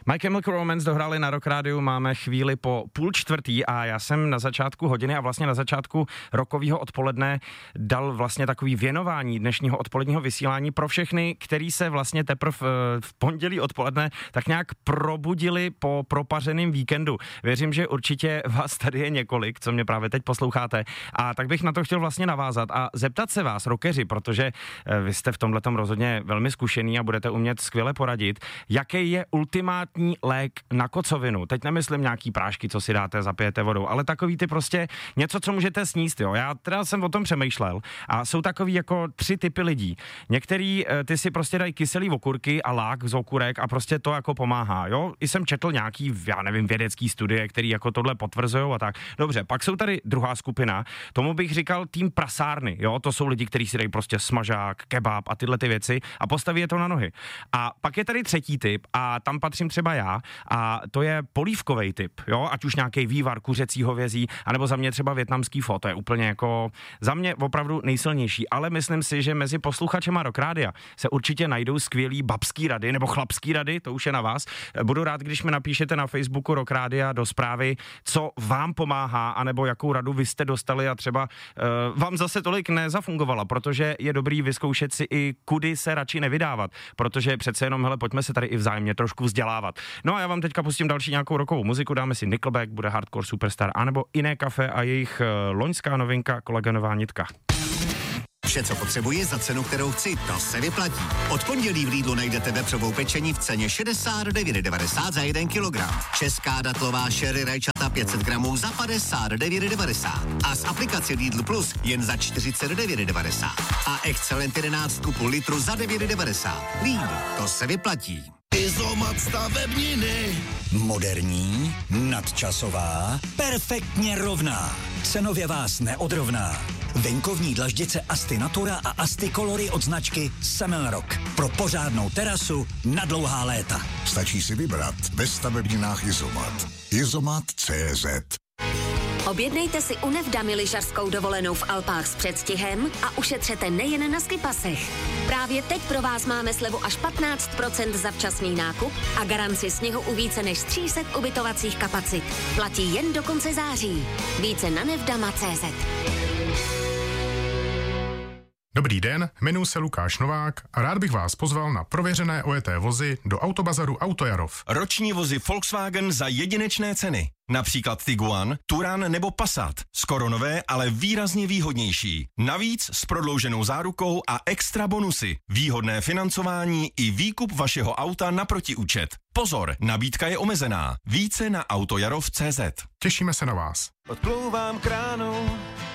My Chemical Romance dohráli na Rock Rádiu, máme chvíli po 3:30 a já jsem na začátku hodiny a vlastně na začátku rokového odpoledne dal vlastně takový věnování dnešního odpoledního vysílání pro všechny, který se vlastně teprve v pondělí odpoledne tak nějak probudili po propařeném víkendu. Věřím, že určitě vás tady je několik, co mě právě teď posloucháte, a tak bych na to chtěl vlastně navázat a zeptat se vás, rockeři, protože vy jste v tomhletom rozhodně velmi zkušený a budete umět skvěle poradit, jaký je ultimátní lék na kocovinu. Teď nemyslím nějaký prášky, co si dáte, zapijete vodou, ale takový ty prostě něco, co můžete sníst, jo. Já teda jsem o tom přemýšlel a jsou takový jako 3 typy lidí. Některý ty si prostě dají kyselý okurky a lák z okurek a prostě to jako pomáhá, jo. I jsem četl nějaký, já nevím, vědecký studie, který jako tohle potvrzujou a tak. Dobře, pak jsou tady druhá skupina, tomu bych říkal tým prasárny, jo. To jsou lidi, kteří si dají prostě smažák, kebab a tyhle ty věci a postaví je to na nohy. A pak je tady třetí typ a tam patřím třeba já a to je polívkovej typ, jo, ať už nějaký vývar kuřecí hovězí, anebo za mě třeba vietnamský fo, to je úplně jako za mě opravdu nejsilnější, ale myslím si, že mezi posluchačema Rock Rádia se určitě najdou skvělý babský rady nebo chlapský rady, to už je na vás. Budu rád, když mi napíšete na Facebooku Rock Rádia do zprávy, co vám pomáhá, anebo jakou radu vy jste dostali a třeba vám zase tolik nezafungovala, protože je dobrý vyzkoušet si i kudy se radši nevydávat, protože přece jenom, hele, pojďme se tady i vzájemně trošku vzdělávat. No a já vám teďka pustím další nějakou rockovou muziku, dáme si Nickelback, bude Hardcore Superstar, anebo Iné kafe a jejich loňská novinka Kolagenová nitka. Vše, co potřebuji za cenu, kterou chci, to se vyplatí. Od pondělí v Lidlu najdete vepřovou pečení v ceně 69,90 za 1 kilogram. Česká datlová sherry rajčata 500 gramů za 59,90. A z aplikace Lidl Plus jen za 49,90. A Excelent 11 půl litru za 9,90. Lidl, to se vyplatí. Izomat stavebniny. Moderní, nadčasová, perfektně rovná. Cenově vás neodrovná. Venkovní dlaždice Asti Natura a Asti Colory od značky Semelrock. Pro pořádnou terasu na dlouhá léta. Stačí si vybrat ve stavebninách Izomat. Izomat.cz. Objednejte si u Nevdamy lyžařskou dovolenou v Alpách s předstihem a ušetřete nejen na skipasech. Právě teď pro vás máme slevu až 15% za včasný nákup a garanci sněhu u více než 300 ubytovacích kapacit. Platí jen do konce září. Více na nevdama.cz. Dobrý den, jmenuji se Lukáš Novák a rád bych vás pozval na prověřené ojeté vozy do Autobazaru Autojarov. Roční vozy Volkswagen za jedinečné ceny. Například Tiguan, Touran nebo Passat. Skoro nové, ale výrazně výhodnější. Navíc s prodlouženou zárukou a extra bonusy. Výhodné financování i výkup vašeho auta na protiúčet. Pozor, nabídka je omezená. Více na autojarov.cz. Těšíme se na vás. Odplouvám kránu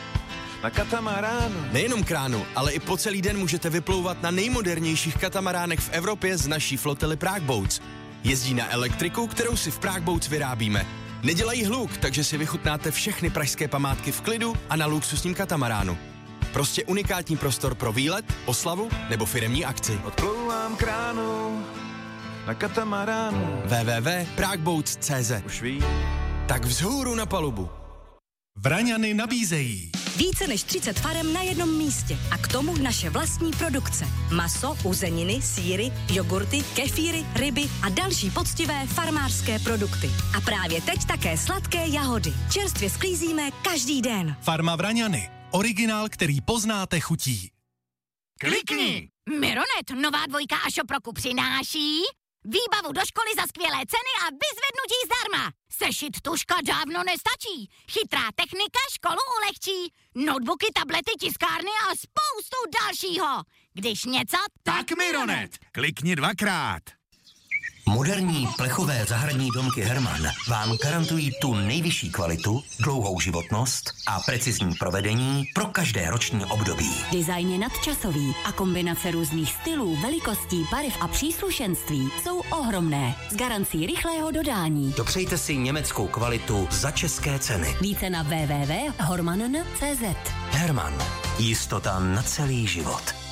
na katamaránu. Nejenom kránu, ale i po celý den můžete vyplouvat na nejmodernějších katamaránech v Evropě z naší flotily Prague Boats. Jezdí na elektriku, kterou si v Prague Boats vyrábíme. Nedělají hluk, takže si vychutnáte všechny pražské památky v klidu a na luxusním katamaránu. Prostě unikátní prostor pro výlet, oslavu nebo firemní akci. Odplouvám kránu na katamaránu. www.pragueboats.cz. Už ví. Tak vzhůru na palubu. Vraňany nabízejí více než 30 farem na jednom místě a k tomu naše vlastní produkce. Maso, uzeniny, sýry, jogurty, kefíry, ryby a další poctivé farmářské produkty. A právě teď také sladké jahody. Čerstvě sklízíme každý den. Farma Vraňany. Originál, který poznáte chutí. Klikni! Mironet, nová dvojka a šoproku přináší výbavu do školy za skvělé ceny a vyzvednutí zdarma. Sešit tuška dávno nestačí. Chytrá technika školu ulehčí. Notebooky, tablety, tiskárny a spoustu dalšího. Když něco, tak Mironet. Klikni 2krát. Moderní plechové zahradní domky Hermann vám garantují tu nejvyšší kvalitu, dlouhou životnost a precizní provedení pro každé roční období. Design je nadčasový a kombinace různých stylů, velikostí, barev a příslušenství jsou ohromné. S garancí rychlého dodání. Dopřejte si německou kvalitu za české ceny. Více na www.hormann.cz. Hermann. Jistota na celý život.